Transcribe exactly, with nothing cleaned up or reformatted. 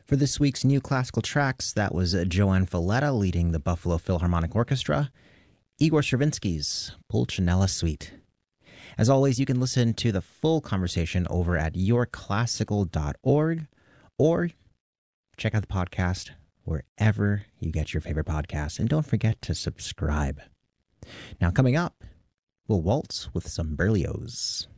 For this week's new classical tracks, that was Joanne Falletta leading the Buffalo Philharmonic Orchestra, Igor Stravinsky's Pulcinella Suite. As always, you can listen to the full conversation over at your classical dot org or check out the podcast wherever you get your favorite podcasts. And don't forget to subscribe. Now, coming up, we'll waltz with some Berlioz.